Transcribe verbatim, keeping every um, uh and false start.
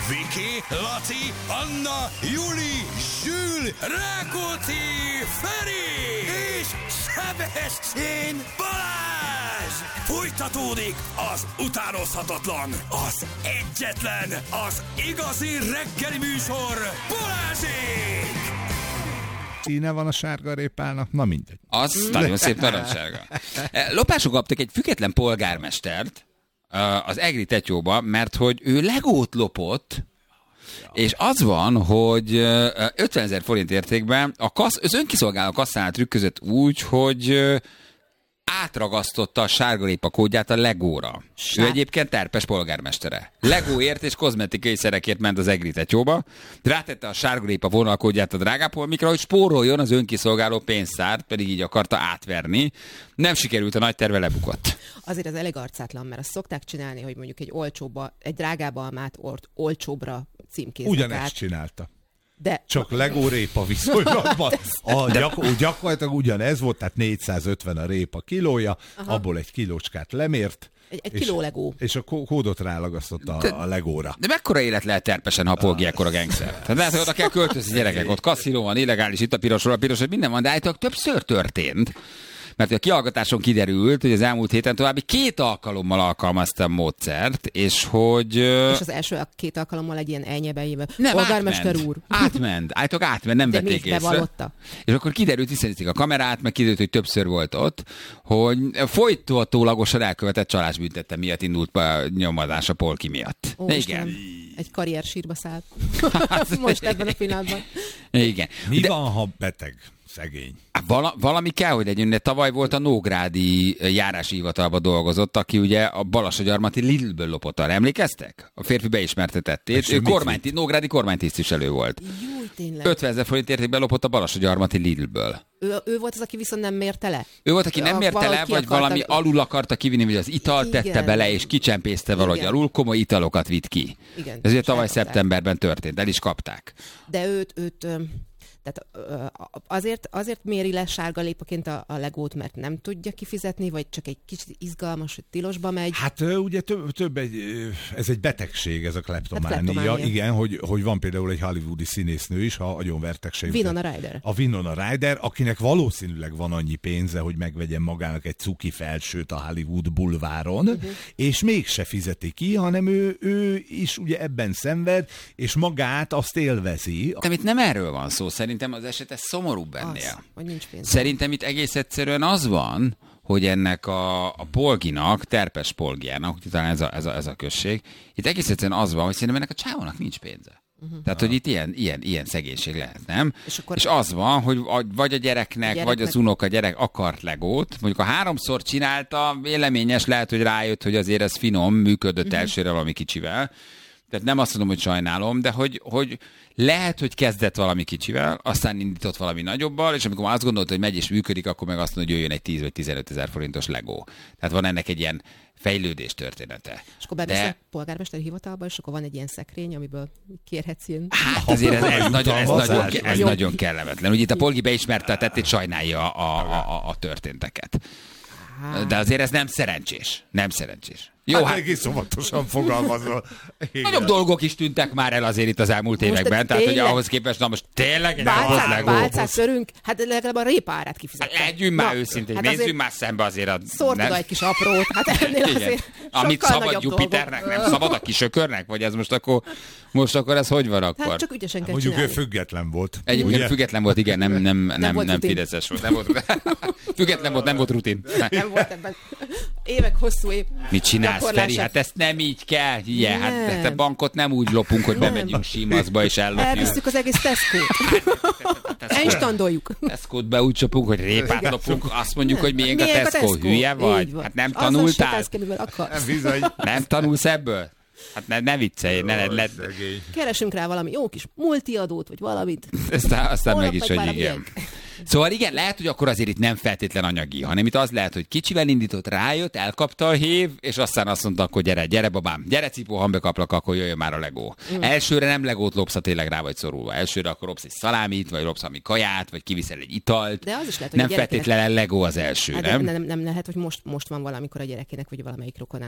Viki, Laci, Anna, Juli, Zsül, Rákóczi, Feri és Sebestyén Balázs! Folytatódik az utánozhatatlan, az egyetlen, az igazi reggeli műsor, Balázsék! Színe van a sárgarépának? Na mindegy. Az nagyon szép narancssárga. Lopások kaptak egy független polgármestert az Egri Tetyóba, mert hogy ő legót lopott, és az van, hogy ötvenezer forint értékben a kassz, az önkiszolgáló kasszánál trükközött úgy, hogy átragasztotta a sárgarépa kódját a Legóra. Sá... Ő egyébként terpes polgármestere. Legóért és kozmetikai szerekért ment az Egri Tetyóba, rátette a sárgarépa vonalkódját a drágább holmikra, hogy spóroljon az önkiszolgáló pénztárt, pedig így akarta átverni. Nem sikerült, a nagy terve lebukott. Azért az elég arcátlan, mert azt szokták csinálni, hogy mondjuk egy olcsóba, egy drágább almát ort, olcsóbbra címkéznek Ugyanezt át. csinálta. De... Csak Legó répa viszonylatban. A gyak- gyakorlatilag ugyanez volt, tehát négyszázötven a répa kilója, aha, abból egy kilócskát lemért. Egy, egy és, kiló Legó. És a kódot rálagasztotta a, a Legóra. De mekkora élet lehet terpesen, ha polgi ekkor a gengszer? Tehát lehet, hogy oda kell költözni gyerekek, ott kaszinó van, illegális, itt a pirosról, a piros, hogy minden van, de állítólag többször történt. Mert a kihallgatáson kiderült, hogy az elmúlt héten további két alkalommal alkalmazta a módszert, és hogy... És az első két alkalommal egy ilyen elnyebejében. Polgármester úr. Átment, állítólag átment, nem de vették észre. bevallotta. És akkor kiderült, visszanézték a kamerát, meg kiderült, hogy többször volt ott, hogy folytatólagosan elkövetett csalásbüntetete miatt indult a nyomozás a polki miatt. Ó, igen. Istenem, egy karrier sírba szállt. Most ebben a pillanatban. Igen. Mi de... van, ha beteg? Szegény. Vala, valami kell, hogy legyen, de tavaly volt a Nógrádi járási hivatalban dolgozott, aki ugye a Balassagyarmati Lidlből lopott arra. Emlékeztek? A férfi beismerte tettét. Ő kormányt, Nógrádi kormánytisztviselő volt. Júj, tényleg. ötvenezer forint értékben lopott a Balassagyarmati Lidlből. Ő, ő volt az, aki viszont nem mérte le? Ő volt, aki nem a, mérte le, vagy valami alul akarta kivinni, vagy az italt igen, tette bele, és kicsempészte valahogy alul, komoly italokat vitt ki. Igen, ez ugye tavaly szeptemberben történt, el is kapták. De őt... őt Tehát azért, azért méri le sárgalépaként a, a Legót, mert nem tudja kifizetni, vagy csak egy kicsit izgalmas, hogy tilosba megy? Hát ugye több, több egy, ez egy betegség, ez a kleptománia. Hát kleptománia. Igen, hogy, hogy van például egy hollywoodi színésznő is, ha agyonvertegség. Winona Ryder. A Winona Ryder, akinek valószínűleg van annyi pénze, hogy megvegyen magának egy cuki felsőt a Hollywood bulváron, uh-huh. és mégse fizeti ki, hanem ő, ő is ugye ebben szenved, és magát azt élvezi. De itt nem erről van szó, szerintem az eset ez szomorúbb ennél. Az, hogy nincs pénz. Szerintem itt egész egyszerűen az van, hogy ennek a, a polginak, terpes polgiának, talán ez a, ez, a, ez a község, itt egész egyszerűen az van, hogy szerintem ennek a csávónak nincs pénze. Uh-huh. Tehát, hogy itt ilyen, ilyen, ilyen szegénység lehet, nem? És, akkor... és az van, hogy vagy a gyereknek, a gyereknek, vagy az unoka gyerek akart Legót, mondjuk a háromszor csinálta, véleményes lehet, hogy rájött, hogy azért ez finom, működött uh-huh. elsőre valami kicsivel. Tehát nem azt mondom, hogy sajnálom, de hogy, hogy lehet, hogy kezdett valami kicsivel, aztán indított valami nagyobbal, és amikor azt gondolta, hogy megy és működik, akkor meg azt mondja, hogy jöjjön egy tíz vagy tizenöt ezer forintos Legó. Tehát van ennek egy ilyen fejlődés története. És akkor bemész a polgármesteri hivatalba, és akkor van egy ilyen szekrény, amiből kérhetsz ilyen... Hát azért ez, ez, nagyon, ez, nagyon, ez nagyon kellemetlen. Ugye itt a polgi beismerte a tettét, sajnálja a, a, a, a történteket. De azért ez nem szerencsés. Nem szerencsés. Jó, hát, hát egész óvatosan fogalmazol. Nagyobb dolgok is tűntek már el azért itt az elmúlt most években, tehát hogy ahhoz képest, na most tényleg egy Bálcát szörünk, hát legalább a répa árát kifizettek. Hát legyünk már őszintén, hát nézzünk már szembe azért a... Szórd oda egy kis aprót, hát ennél azért amit szabad Jupiternek, dolgok. Nem szabad a kisökörnek? Vagy ez most akkor, most akkor ez hogy van akkor? Hát csak ügyesen kell mondjuk csinálni. ő független volt. Egyébként független volt, igen, nem, nem, nem, nem, nem fideszes volt. Nem volt. Független volt, nem volt rutin. Nem volt ebben. Évek, hosszú év. Mit csinálsz, Feri? Hát ezt nem így kell. Igen, hát a bankot nem úgy lopunk, hogy bemegyünk Simazba és ellopjuk. Elvisztük az egész Tesco-t. Elstandoljuk. Tesco-t be úgy csapunk, hogy répát lopunk. Azt mondjuk, hogy miénk a Tesco. Hülye vagy? Hát nem tanultál? Nem tanulsz ebből? Hát ne, ne viccelj, ne, ne, ne. Keresünk rá valami jó kis multiadót, vagy valamit. Aztán, aztán meg is, hogy igen. Szóval igen, lehet, hogy akkor azért itt nem feltétlen anyagi, hanem itt az lehet, hogy kicsivel indított, rájött, elkapta a hév, és aztán azt mondta, akkor gyere, gyere babám, gyere cipó, ha bekaplak, akkor jöjjön már a Legó. Mm. Elsőre nem Legót lopsz, ha tényleg rá vagy szorulva. Elsőre akkor lopsz egy szalámit, vagy lopsz valami kaját, vagy kiviszel egy italt. De az is lehet, nem hogy feltétlenül Legó az első, hát nem? nem? Nem, nem lehet, hogy most, most van valamikor a gyerekének, vagy valamelyik rokonán